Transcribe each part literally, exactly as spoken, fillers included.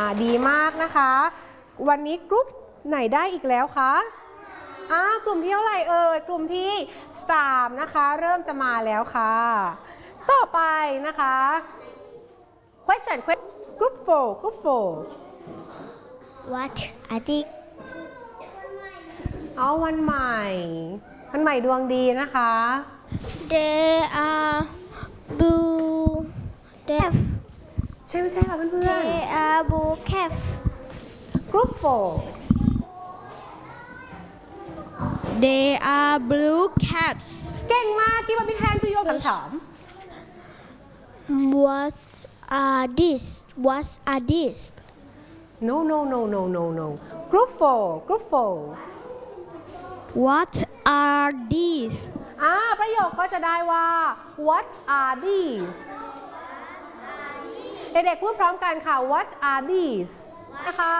ดีมากนะคะวันนี้กรุ๊ปไหนได้อีกแล้วคะอ่ากลุ่มที่เท่าไหร่เอ่ยกลุ่มที่สามนะคะเริ่มจะมาแล้วค่ะต่อไปนะคะ question group four group four What are they? เอาวันใหม่วันใหม่ดวงดีนะคะ They are blue. They ใช่ไม่ใช่ค่ะเพื่อน They are blue cat. ๆ group four They are blue cats. เก่งมากกิ๊บมาพี่แทนทูโยคำถาม What are these? What are these? no no no no no no group four group four What are these? อ่าประโยคก็จะได้ว่า what are these เด็กๆพูดพร้อมกันค่ะ what are these นะคะ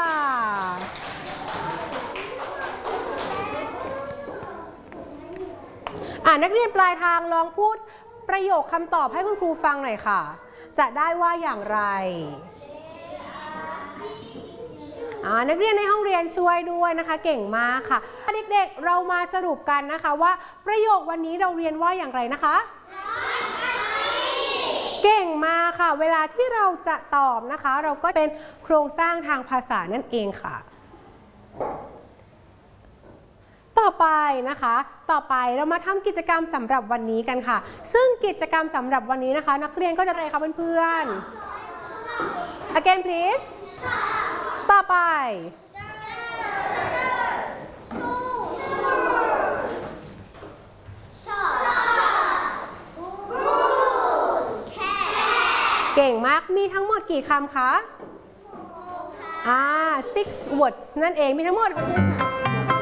อ่านักเรียนปลายทางลองพูดประโยคคำตอบให้คุณครูฟังหน่อยค่ะจะได้ว่าอย่างไรนักเรียนในห้องเรียนช่วยด้วยนะคะเก่งมากค่ะเด็กๆเรามาสรุปกันนะคะว่าประโยควันนี้เราเรียนว่าอย่างไรนะคะเก่งมากค่ะเวลาที่เราจะตอบนะคะเราก็เป็นโครงสร้างทางภาษานั่นเองค่ะต่อไปนะคะต่อไปเรามาทำกิจกรรมสำหรับวันนี้กันค่ะซึ่งกิจกรรมสำหรับวันนี้นะคะนักเรียนก็จะอะไรคะเพื่อนๆ again pleaseต่อไปเก่งมากมีทั้งหมดกี่คำคะอ่า six words นั่นเองมีทั้งหมด